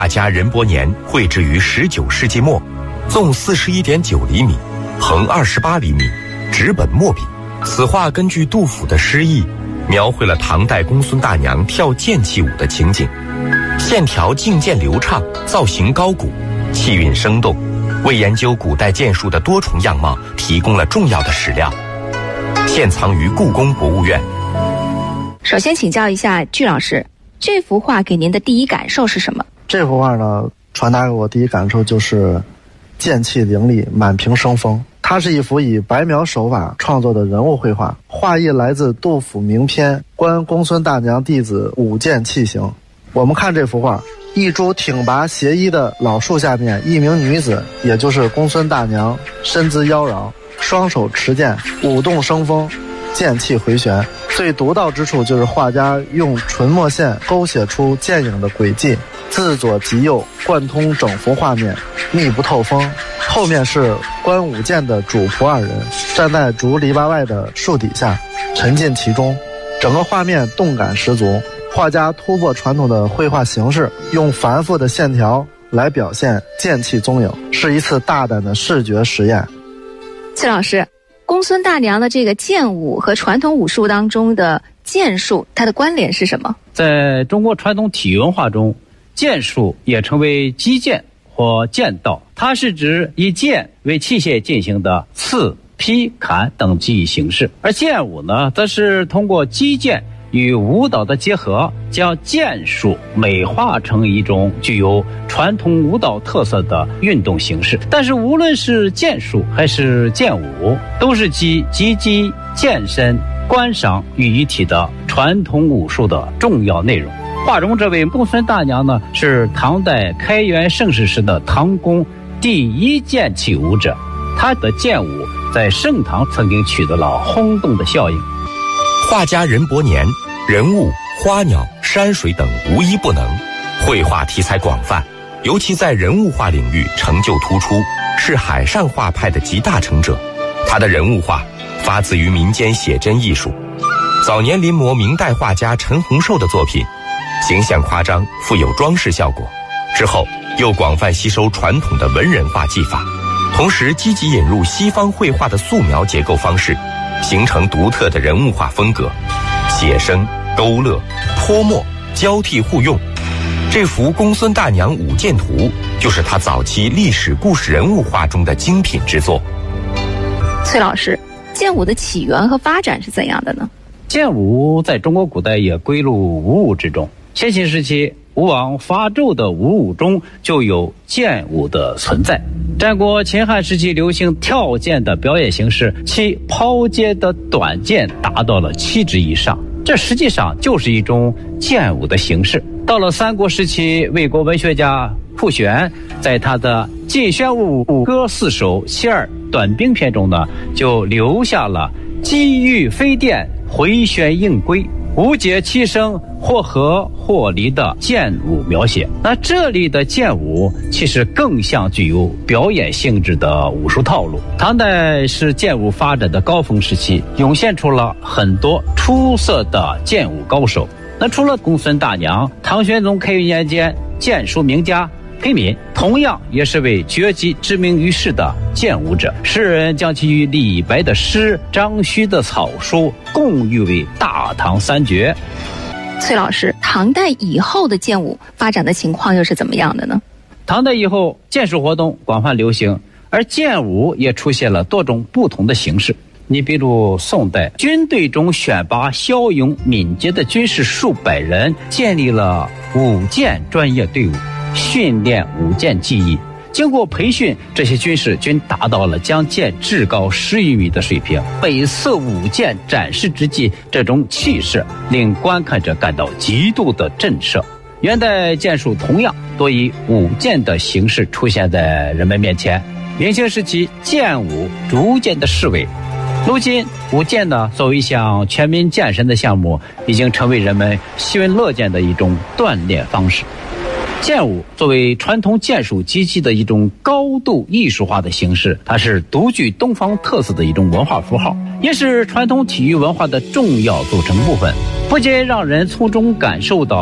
画家任伯年绘制于19世纪末，纵41.9厘米，横28厘米，直本墨笔。此画根据杜甫的诗意，描绘了唐代公孙大娘跳剑气舞的情景，线条劲健流畅，造型高古，气韵生动，为研究古代剑术的多重样貌提供了重要的史料。现藏于故宫博物院。 首先请教一下具老师，这幅画给您的第一感受是什么？ 这幅画呢，传达给我第一感受就是剑气凌厉，满屏生风。它是一幅以白描手法创作的人物绘画，画意来自杜甫名篇《观公孙大娘弟子舞剑器行》。我们看这幅画，一株挺拔斜依的老树下面，一名女子，也就是公孙大娘，身姿妖娆，双手持剑，舞动生风，剑气回旋。最独到之处就是画家用纯墨线勾写出剑影的轨迹，自左及右贯通整幅画面，密不透风。后面是观舞剑的主仆二人，站在竹篱笆外的树底下，沉浸其中，整个画面动感十足。画家突破传统的绘画形式，用繁复的线条来表现剑气踪影，是一次大胆的视觉实验。 崔老师，公孙大娘的这个剑舞和传统武术当中的剑术，它的关联是什么？ 在中国传统体育文化中，剑术也称为击剑或剑道，它是指以剑为器械进行的刺、劈、砍等技艺形式。而剑舞呢，则是通过击剑与舞蹈的结合，将剑术美化成一种具有传统舞蹈特色的运动形式。但是无论是剑术还是剑舞，都是集击击、健身、观赏于一体的传统武术的重要内容。画中这位公孙大娘呢，是唐代开元盛世时的唐宫第一剑气舞者，她的剑舞在盛唐曾经取得了轰动的效应。 画家任伯年，人物、花鸟、山水等无一不能，绘画题材广泛，尤其在人物画领域成就突出，是海上画派的集大成者。他的人物画发自于民间写真艺术，早年临摹明代画家陈洪寿的作品，形象夸张，富有装饰效果。之后又广泛吸收传统的文人画技法，同时积极引入西方绘画的素描结构方式，形成独特的人物画风格，写生、勾勒、泼墨交替互用。这幅《公孙大娘舞剑图》就是他早期历史故事人物画中的精品之作。 崔老师，剑舞的起源和发展是怎样的呢？ 剑舞在中国古代也归入武舞之中。先秦时期，吴王伐纣的武舞中就有剑舞的存在。战国秦汉时期流行跳剑的表演形式，其抛接的短剑达到了7指以上，这实际上就是一种剑舞的形式。到了三国时期，魏国文学家傅玄在他的《晋宣武歌4首其2短兵篇》中呢，就留下了机遇飞电，回旋应归，无解其声，或合或离的剑舞描写。那这里的剑舞其实更像具有表演性质的武术套路。唐代是剑舞发展的高峰时期，涌现出了很多出色的剑舞高手。那除了公孙大娘，唐玄宗开元年间剑术名家裴敏同样也是位绝技知名于世的剑舞者，诗人将其与李白的诗、张须的草书共誉为大唐三绝。 崔老师，唐代以后的剑舞发展的情况又是怎么样的呢？ 唐代以后，剑术活动广泛流行，而剑舞也出现了多种不同的形式。你比如宋代，军队中选拔骁勇敏捷的军士数百人，建立了舞剑专业队伍，训练舞剑技艺。经过培训，这些军士均达到了将剑至高10余米的水平。每次舞剑展示之际，这种气势令观看者感到极度的震慑。元代剑术同样多以舞剑的形式出现在人们面前。明清时期，剑舞逐渐的式微。如今舞剑呢，作为一项全民健身的项目，已经成为人们喜闻乐见的一种锻炼方式。剑舞作为传统剑术机器的一种高度艺术化的形式，它是独具东方特色的一种文化符号，也是传统体育文化的重要组成部分。不仅让人从中感受到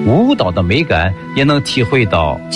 舞蹈的美感，也能体会到